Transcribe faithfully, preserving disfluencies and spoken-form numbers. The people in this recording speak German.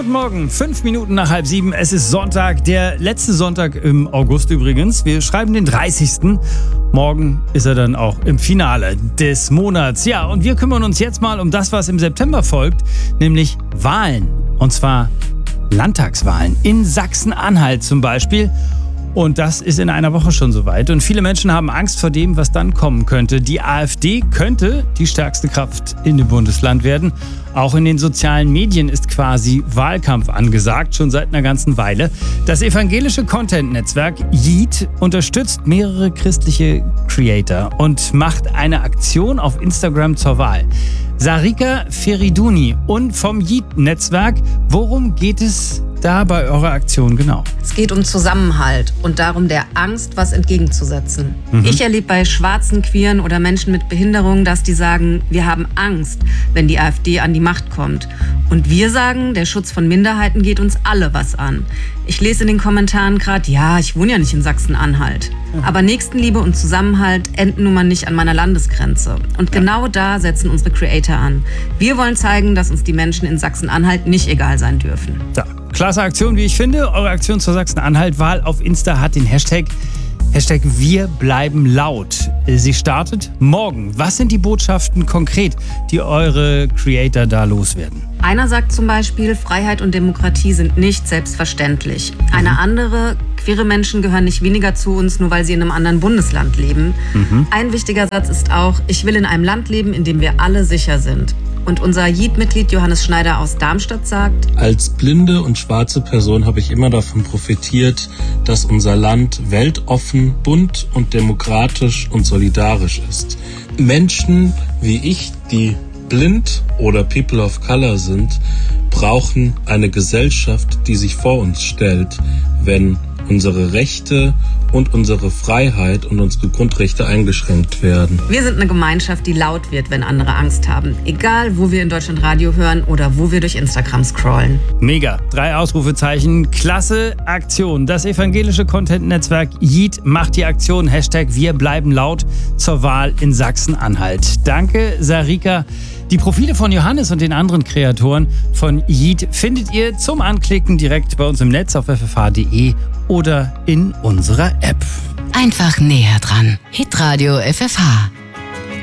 Guten Morgen, fünf Minuten nach halb sieben. Es ist Sonntag, der letzte Sonntag im August übrigens. Wir schreiben den dreißigsten Morgen ist er dann auch im Finale des Monats. Ja, und wir kümmern uns jetzt mal um das, was im September folgt, nämlich Wahlen. Und zwar Landtagswahlen in Sachsen-Anhalt zum Beispiel. Und das ist in einer Woche schon soweit. Und viele Menschen haben Angst vor dem, was dann kommen könnte. Die AfD könnte die stärkste Kraft in dem Bundesland werden. Auch in den sozialen Medien ist quasi Wahlkampf angesagt, schon seit einer ganzen Weile. Das evangelische Content-Netzwerk Yeet unterstützt mehrere christliche Creator und macht eine Aktion auf Instagram zur Wahl. Sarika Feriduni und vom Yeet-Netzwerk, worum geht es da bei eurer Aktion genau? Es geht um Zusammenhalt und darum, der Angst was entgegenzusetzen. Mhm. Ich erlebe bei schwarzen, queeren oder Menschen mit Behinderung, dass die sagen, wir haben Angst, wenn die AfD an die Macht kommt. Und wir sagen, der Schutz von Minderheiten geht uns alle was an. Ich lese in den Kommentaren gerade, ja, ich wohne ja nicht in Sachsen-Anhalt. Mhm. Aber Nächstenliebe und Zusammenhalt enden nun mal nicht an meiner Landesgrenze. Und ja. genau da setzen unsere Creator an. Wir wollen zeigen, dass uns die Menschen in Sachsen-Anhalt nicht egal sein dürfen. Ja. Klasse Aktion, wie ich finde. Eure Aktion zur Sachsen-Anhalt-Wahl auf Insta hat den Hashtag, Hashtag Wir bleiben laut. Sie startet morgen. Was sind die Botschaften konkret, die eure Creator da loswerden? Einer sagt zum Beispiel, Freiheit und Demokratie sind nicht selbstverständlich. Eine mhm. andere, queere Menschen gehören nicht weniger zu uns, nur weil sie in einem anderen Bundesland leben. Mhm. Ein wichtiger Satz ist auch, ich will in einem Land leben, in dem wir alle sicher sind. Und unser Yeet-Mitglied Johannes Schneider aus Darmstadt sagt: Als blinde und schwarze Person habe ich immer davon profitiert, dass unser Land weltoffen, bunt und demokratisch und solidarisch ist. Menschen wie ich, die blind oder People of Color sind, brauchen eine Gesellschaft, die sich vor uns stellt, wenn unsere Rechte und unsere Freiheit und unsere Grundrechte eingeschränkt werden. Wir sind eine Gemeinschaft, die laut wird, wenn andere Angst haben. Egal, wo wir in Deutschland Radio hören oder wo wir durch Instagram scrollen. Mega. Drei Ausrufezeichen. Klasse Aktion. Das evangelische Content-Netzwerk Yeet macht die Aktion Hashtag Wir bleiben laut zur Wahl in Sachsen-Anhalt. Danke, Sarika. Die Profile von Johannes und den anderen Kreatoren von Yeet findet ihr zum Anklicken direkt bei uns im Netz auf f f h punkt d e oder in unserer App. Einfach näher dran. Hitradio F F H.